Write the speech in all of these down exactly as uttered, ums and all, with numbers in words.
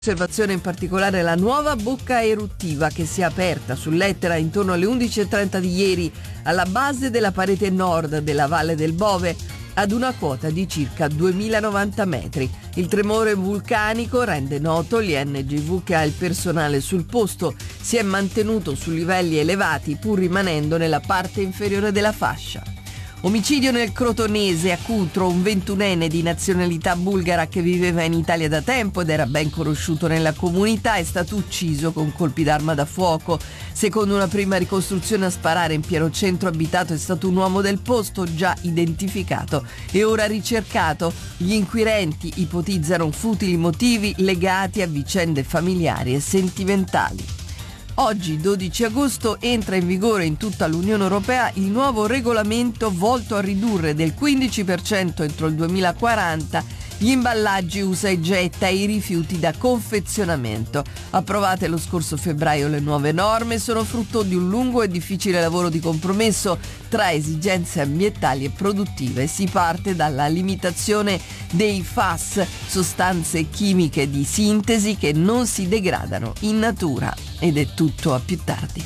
Osservazione in particolare la nuova bocca eruttiva che si è aperta sull'Etna intorno alle undici e trenta di ieri alla base della parete nord della Valle del Bove ad una quota di circa duemilanovanta metri. Il tremore vulcanico rende noto l'I N G V che ha il personale sul posto. Si è mantenuto su livelli elevati pur rimanendo nella parte inferiore della fascia. Omicidio nel Crotonese a Cutro, un ventunenne di nazionalità bulgara che viveva in Italia da tempo ed era ben conosciuto nella comunità è stato ucciso con colpi d'arma da fuoco. Secondo una prima ricostruzione, a sparare in pieno centro abitato è stato un uomo del posto già identificato e ora ricercato. Gli inquirenti ipotizzano futili motivi legati a vicende familiari e sentimentali. Oggi, dodici agosto, entra in vigore in tutta l'Unione Europea il nuovo regolamento volto a ridurre del quindici per cento entro il duemilaquaranta gli imballaggi usa e getta e i rifiuti da confezionamento. Approvate lo scorso febbraio, le nuove norme sono frutto di un lungo e difficile lavoro di compromesso tra esigenze ambientali e produttive. Si parte dalla limitazione dei F A S, sostanze chimiche di sintesi che non si degradano in natura. Ed è tutto, a più tardi.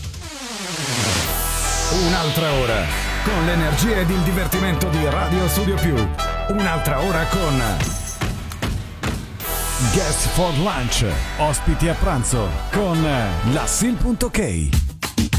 Un'altra ora con l'energia ed il divertimento di Radio Studio Più. Un'altra ora con Guest for Lunch, ospiti a pranzo con la Sil punto K.